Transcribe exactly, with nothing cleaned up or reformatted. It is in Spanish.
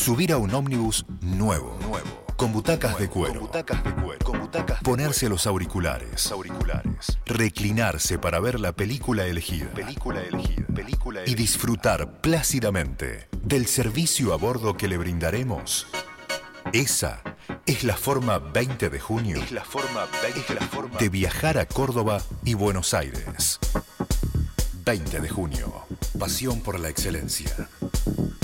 Subir a un ómnibus nuevo, nuevo, con butacas nuevo, de cuero, con butacas de cuero, con butacas ponerse de los auriculares, auriculares, reclinarse para ver la película elegida, película elegida, película elegida, y disfrutar plácidamente del servicio a bordo que le brindaremos. Esa es la forma veinte de junio, es la forma, es la forma de viajar a Córdoba y Buenos Aires. veinte de junio, pasión por la excelencia.